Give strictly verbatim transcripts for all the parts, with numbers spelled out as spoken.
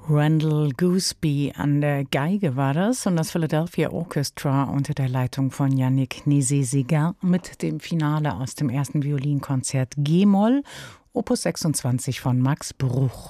Randall Gooseby an der Geige war das und das Philadelphia Orchestra unter der Leitung von Yannick Nézet-Séguin mit dem Finale aus dem ersten Violinkonzert G-Moll, Opus sechsundzwanzig von Max Bruch.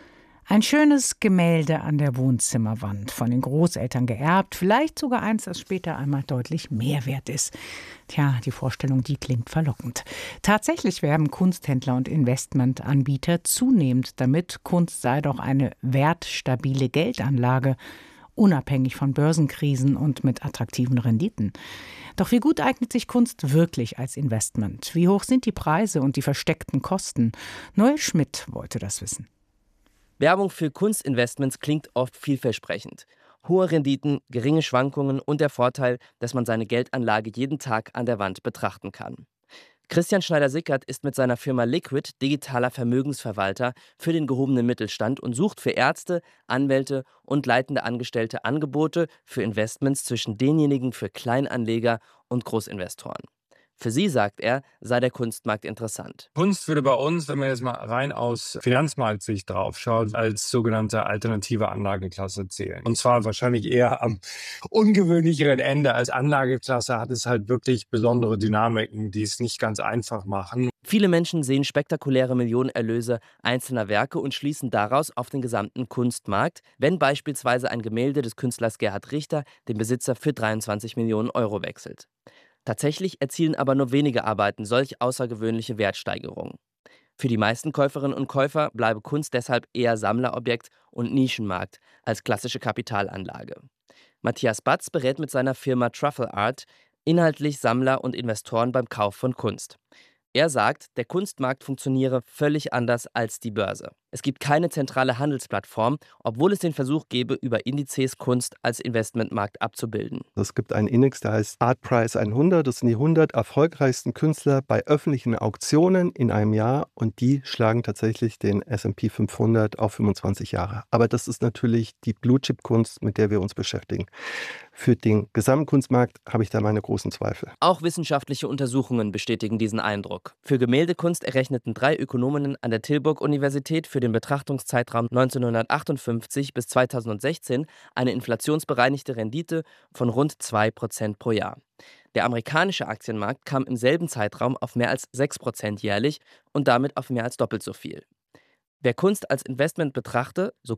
Ein schönes Gemälde an der Wohnzimmerwand, von den Großeltern geerbt, vielleicht sogar eins, das später einmal deutlich mehr wert ist. Tja, die Vorstellung, die klingt verlockend. Tatsächlich werben Kunsthändler und Investmentanbieter zunehmend damit, Kunst sei doch eine wertstabile Geldanlage, unabhängig von Börsenkrisen und mit attraktiven Renditen. Doch wie gut eignet sich Kunst wirklich als Investment? Wie hoch sind die Preise und die versteckten Kosten? Noel Schmidt wollte das wissen. Werbung für Kunstinvestments klingt oft vielversprechend. Hohe Renditen, geringe Schwankungen und der Vorteil, dass man seine Geldanlage jeden Tag an der Wand betrachten kann. Christian Schneider-Sickert ist mit seiner Firma Liquid digitaler Vermögensverwalter für den gehobenen Mittelstand und sucht für Ärzte, Anwälte und leitende Angestellte Angebote für Investments zwischen denjenigen für Kleinanleger und Großinvestoren. Für sie, sagt er, sei der Kunstmarkt interessant. Kunst würde bei uns, wenn man jetzt mal rein aus Finanzmarktsicht drauf schaut, als sogenannte alternative Anlageklasse zählen. Und zwar wahrscheinlich eher am ungewöhnlicheren Ende. Als Anlageklasse hat es halt wirklich besondere Dynamiken, die es nicht ganz einfach machen. Viele Menschen sehen spektakuläre Millionenerlöse einzelner Werke und schließen daraus auf den gesamten Kunstmarkt, wenn beispielsweise ein Gemälde des Künstlers Gerhard Richter den Besitzer für dreiundzwanzig Millionen Euro wechselt. Tatsächlich erzielen aber nur wenige Arbeiten solch außergewöhnliche Wertsteigerungen. Für die meisten Käuferinnen und Käufer bleibe Kunst deshalb eher Sammlerobjekt und Nischenmarkt als klassische Kapitalanlage. Matthias Batz berät mit seiner Firma Truffle Art inhaltlich Sammler und Investoren beim Kauf von Kunst. Er sagt, der Kunstmarkt funktioniere völlig anders als die Börse. Es gibt keine zentrale Handelsplattform, obwohl es den Versuch gäbe, über Indizes Kunst als Investmentmarkt abzubilden. Es gibt einen Index, der heißt Art Price hundert. Das sind die hundert erfolgreichsten Künstler bei öffentlichen Auktionen in einem Jahr und die schlagen tatsächlich den S und P fünfhundert auf fünfundzwanzig Jahre. Aber das ist natürlich die Blue-Chip-Kunst, mit der wir uns beschäftigen. Für den Gesamtkunstmarkt habe ich da meine großen Zweifel. Auch wissenschaftliche Untersuchungen bestätigen diesen Eindruck. Für Gemäldekunst errechneten drei Ökonominnen an der Tilburg-Universität für den Betrachtungszeitraum neunzehnhundertachtundfünfzig bis zweitausendsechzehn eine inflationsbereinigte Rendite von rund zwei Prozent pro Jahr. Der amerikanische Aktienmarkt kam im selben Zeitraum auf mehr als sechs Prozent jährlich und damit auf mehr als doppelt so viel. Wer Kunst als Investment betrachte, so